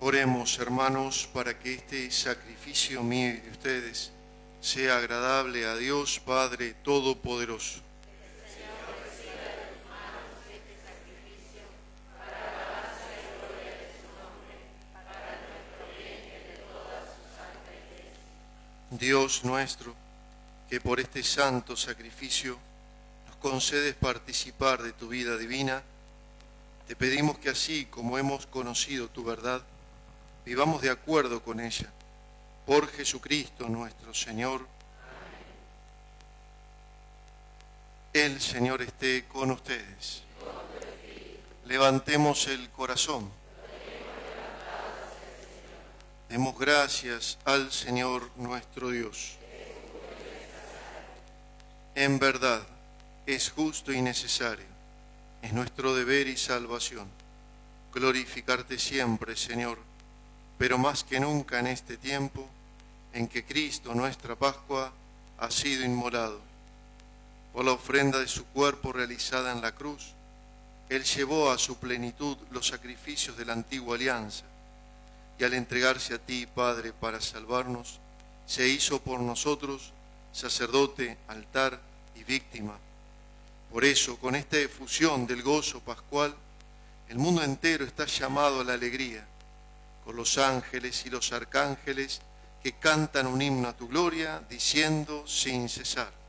Oremos, hermanos, para que este sacrificio mío y de ustedes sea agradable a Dios Padre Todopoderoso. Dios nuestro, que por este santo sacrificio nos concedes participar de tu vida divina, te pedimos que así como hemos conocido tu verdad, vivamos de acuerdo con ella. Por Jesucristo nuestro Señor. Amén. El Señor esté con ustedes. Levantemos el corazón. Demos gracias al Señor nuestro Dios. En verdad, es justo y necesario, es nuestro deber y salvación, glorificarte siempre, Señor, pero más que nunca en este tiempo en que Cristo, nuestra Pascua, ha sido inmolado. Por la ofrenda de su cuerpo realizada en la cruz, Él llevó a su plenitud los sacrificios de la antigua alianza, y al entregarse a ti, Padre, para salvarnos, se hizo por nosotros sacerdote, altar y víctima. Por eso, con esta efusión del gozo pascual, el mundo entero está llamado a la alegría, con los ángeles y los arcángeles que cantan un himno a tu gloria, diciendo sin cesar: